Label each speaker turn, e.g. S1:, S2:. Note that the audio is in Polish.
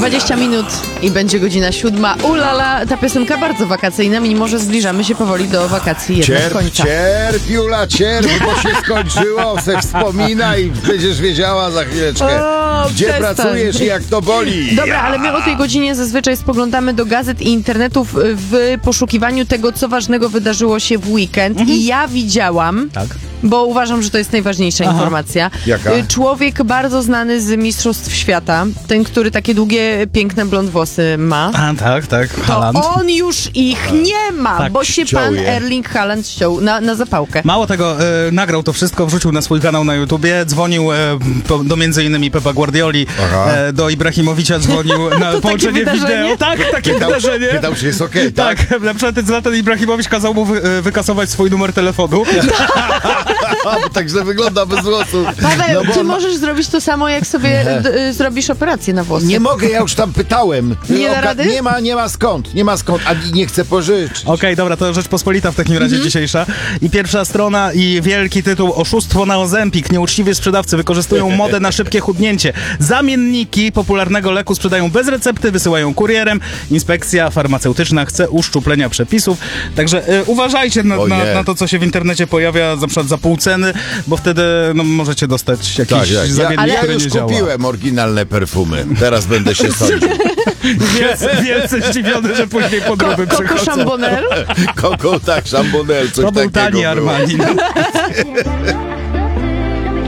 S1: 20 minut i będzie godzina 7. Ulala, ta piosenka bardzo wakacyjna, mimo że zbliżamy się powoli do wakacji jednak końca.
S2: Cierp, Jula, cierp, bo się skończyło, se wspominaj, będziesz wiedziała za chwileczkę, gdzie
S1: przestań.
S2: pracujesz i jak to boli.
S1: Dobra, ale my o tej godzinie zazwyczaj spoglądamy do gazet i internetów w poszukiwaniu tego, co ważnego wydarzyło się w weekend. I ja widziałam, bo uważam, że to jest najważniejsza informacja.
S2: Jaka?
S1: Człowiek bardzo znany z Mistrzostw Świata, ten, który takie długie, piękne blond włosy ma.
S3: A, tak,
S1: To
S3: Haaland.
S1: on już ich nie ma,
S3: Tak,
S1: bo się
S2: ściął
S1: pan
S2: je.
S1: Erling Haaland ściął na zapałkę.
S3: Mało tego, nagrał to wszystko, wrzucił na swój kanał na YouTubie, dzwonił do między innymi Pepa Guardioli, do Ibrahimowicza dzwonił na
S1: To
S3: połączenie
S1: takie wydarzenie?
S3: wideo. Tak, takie wydarzenie.
S2: Pytał, czy jest okej, tak?
S3: Tak, na przykład Zlatan Ibrahimowicz kazał mu wykasować swój numer telefonu.
S2: A, bo tak źle wygląda bez włosów.
S1: Paweł,
S2: bo
S1: czy
S2: on ma-
S1: możesz zrobić to samo, jak sobie zrobisz operację na włosy?
S2: Nie mogę, ja już tam pytałem.
S1: Nie da rady?
S2: Nie ma skąd, a nie chcę pożyczyć.
S3: Okej, dobra, to Rzeczpospolita w takim razie dzisiejsza. I pierwsza strona i wielki tytuł: oszustwo na Ozempik. Nieuczciwi sprzedawcy wykorzystują modę na szybkie chudnięcie. Zamienniki popularnego leku sprzedają bez recepty, wysyłają kurierem. Inspekcja farmaceutyczna chce uszczuplenia przepisów. Także uważajcie na to, co się w internecie pojawia, na przykład za pół ceny, bo wtedy możecie dostać jakiś zamiennik,
S2: Ja
S3: który
S2: już
S3: nie działa.
S2: kupiłem oryginalne perfumy. Teraz będę się sądził.
S3: Wielce zdziwiony, że później podróby
S1: Coco
S3: przychodzą.
S1: Chambonel?
S2: Coco, tak, Chambonel, coś
S3: To był
S2: takiego
S3: tani
S2: było.
S3: Armani.